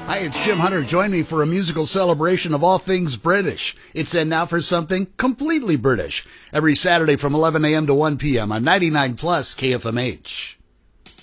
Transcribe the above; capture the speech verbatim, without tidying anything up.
Hi, it's Jim Hunter. Join me for a musical celebration of all things British. It's in now for something completely British. Every Saturday from eleven a.m. to one p.m. on ninety-nine plus K F M H.